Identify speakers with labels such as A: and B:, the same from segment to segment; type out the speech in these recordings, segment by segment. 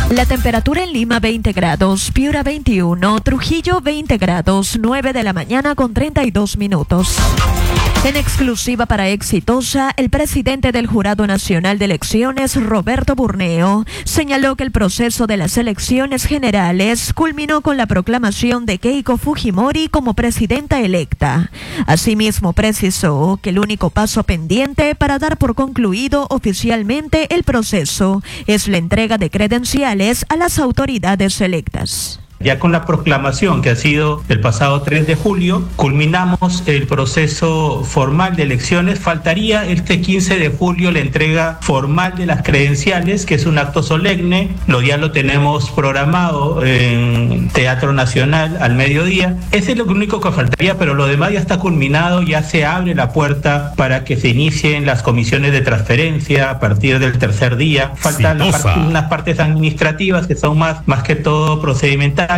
A: La temperatura en Lima 20 grados, Piura 21, Trujillo 20 grados, 9 de la mañana con 32 minutos. En exclusiva para Exitosa, el presidente del Jurado Nacional de Elecciones, Roberto Burneo, señaló que el proceso de las elecciones generales culminó con la proclamación de Keiko Fujimori como presidenta electa. Asimismo, precisó que el único paso pendiente para dar por concluido oficialmente el proceso es la entrega de credenciales a las autoridades electas.
B: Ya con la proclamación que ha sido el pasado 3 de julio, culminamos el proceso formal de elecciones. Faltaría este 15 de julio la entrega formal de las credenciales, que es un acto solemne. Ya lo tenemos programado en Teatro Nacional al mediodía. Ese es lo único que faltaría, pero lo demás ya está culminado, ya se abre la puerta para que se inicien las comisiones de transferencia a partir del tercer día. Faltan unas partes administrativas que son más que todo procedimentales.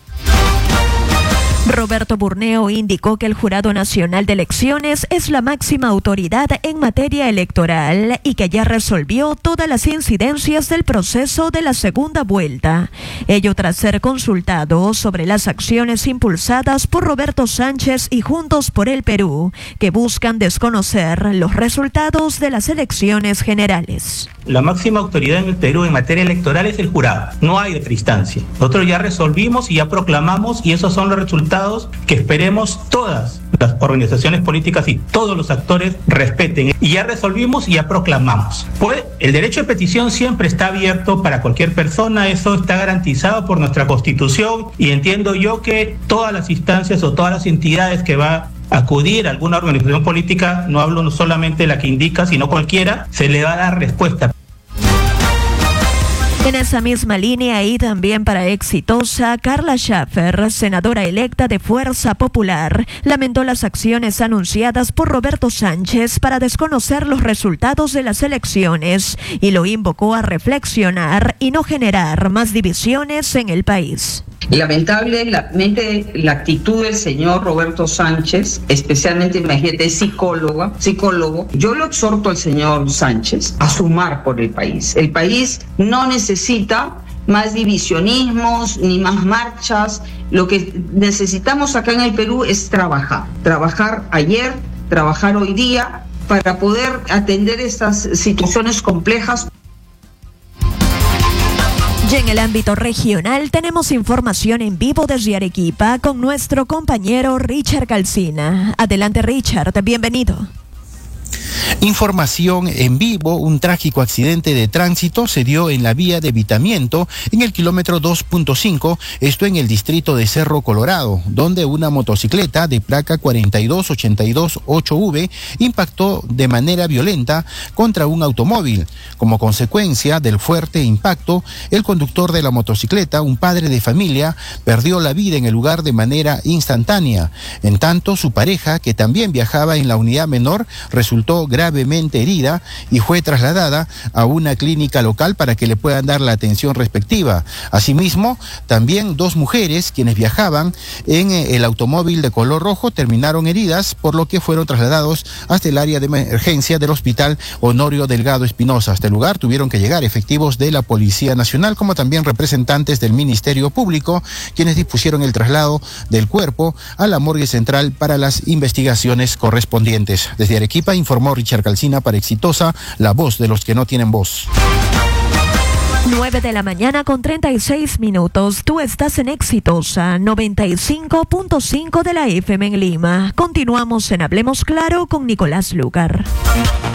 A: Roberto Burneo indicó que el Jurado Nacional de Elecciones es la máxima autoridad en materia electoral y que ya resolvió todas las incidencias del proceso de la segunda vuelta. Ello tras ser consultado sobre las acciones impulsadas por Roberto Sánchez y Juntos por el Perú, que buscan desconocer los resultados de las elecciones generales.
B: La máxima autoridad en el Perú en materia electoral es el jurado, no hay otra instancia. Nosotros ya resolvimos y ya proclamamos, y esos son los resultados que esperemos todas las organizaciones políticas y todos los actores respeten. Y ya resolvimos y ya proclamamos. Pues el derecho de petición siempre está abierto para cualquier persona, eso está garantizado por nuestra Constitución, y entiendo yo que todas las instancias o todas las entidades que va a acudir a alguna organización política, no hablo solamente de la que indica, sino cualquiera, se le va a dar respuesta.
A: En esa misma línea y también para Exitosa, Carla Schaffer, senadora electa de Fuerza Popular, lamentó las acciones anunciadas por Roberto Sánchez para desconocer los resultados de las elecciones y lo invocó a reflexionar y no generar más divisiones en el país.
C: Lamentablemente la actitud del señor Roberto Sánchez, especialmente, imagínate, psicólogo, yo lo exhorto al señor Sánchez a sumar por el país. El país no necesita más divisionismos ni más marchas. Lo que necesitamos acá en el Perú es trabajar ayer, trabajar hoy día para poder atender estas situaciones complejas.
A: Y en el ámbito regional tenemos información en vivo desde Arequipa con nuestro compañero Richard Calcina. Adelante, Richard, bienvenido.
D: Información en vivo: un trágico accidente de tránsito se dio en la vía de Vitamiento en el kilómetro 2.5, esto en el distrito de Cerro Colorado, donde una motocicleta de placa 42828V impactó de manera violenta contra un automóvil. Como consecuencia del fuerte impacto, el conductor de la motocicleta, un padre de familia, perdió la vida en el lugar de manera instantánea. En tanto, su pareja, que también viajaba en la unidad menor, resultó gravemente herida y fue trasladada a una clínica local para que le puedan dar la atención respectiva. Asimismo, también dos mujeres quienes viajaban en el automóvil de color rojo terminaron heridas, por lo que fueron trasladados hasta el área de emergencia del Hospital Honorio Delgado Espinosa. A este lugar tuvieron que llegar efectivos de la Policía Nacional, como también representantes del Ministerio Público, quienes dispusieron el traslado del cuerpo a la morgue central para las investigaciones correspondientes. Desde Arequipa informó Richard Calcina para Exitosa, la voz de los que no tienen voz.
A: 9 de la mañana con 36 minutos. Tú estás en Exitosa 95.5 de la FM en Lima. Continuamos en Hablemos Claro con Nicolás Lucar.